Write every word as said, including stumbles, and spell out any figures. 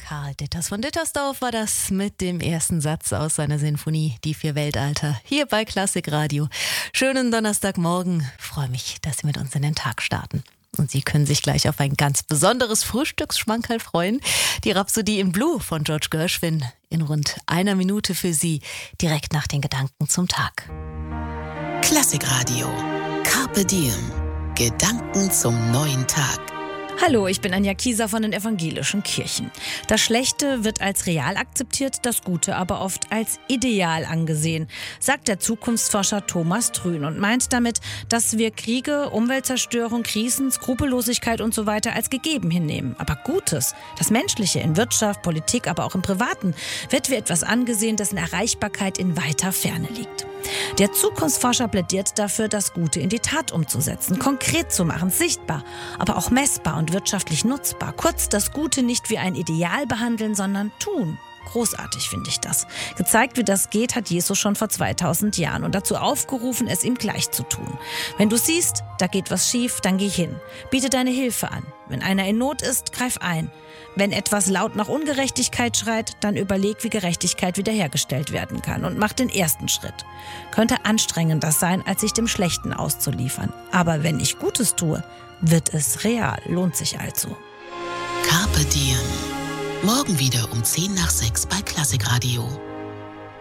Karl Ditters von Dittersdorf war das mit dem ersten Satz aus seiner Sinfonie Die vier Weltalter hier bei Klassik Radio. Schönen Donnerstagmorgen, freue mich, dass Sie mit uns in den Tag starten. Und Sie können sich gleich auf ein ganz besonderes Frühstücksschmankerl freuen. Die Rhapsodie in Blue von George Gershwin in rund einer Minute für Sie, direkt nach den Gedanken zum Tag. Klassik Radio. Carpe Diem. Gedanken zum neuen Tag. Hallo, ich bin Anja Kieser von den Evangelischen Kirchen. Das Schlechte wird als real akzeptiert, das Gute aber oft als ideal angesehen, sagt der Zukunftsforscher Thomas Trün und meint damit, dass wir Kriege, Umweltzerstörung, Krisen, Skrupellosigkeit und so weiter als gegeben hinnehmen. Aber Gutes, das Menschliche in Wirtschaft, Politik, aber auch im Privaten, wird wie etwas angesehen, dessen Erreichbarkeit in weiter Ferne liegt. Der Zukunftsforscher plädiert dafür, das Gute in die Tat umzusetzen, konkret zu machen, sichtbar, aber auch messbar und wirtschaftlich nutzbar. Kurz, das Gute nicht wie ein Ideal behandeln, sondern tun. Großartig finde ich das. Gezeigt, wie das geht, hat Jesus schon vor zweitausend Jahren und dazu aufgerufen, es ihm gleich zu tun. Wenn du siehst, da geht was schief, dann geh hin. Biete deine Hilfe an. Wenn einer in Not ist, greif ein. Wenn etwas laut nach Ungerechtigkeit schreit, dann überleg, wie Gerechtigkeit wiederhergestellt werden kann und mach den ersten Schritt. Könnte anstrengender sein, als sich dem Schlechten auszuliefern. Aber wenn ich Gutes tue, wird es real. Lohnt sich also. Carpe Diem. Morgen wieder um zehn nach sechs bei Klassik Radio.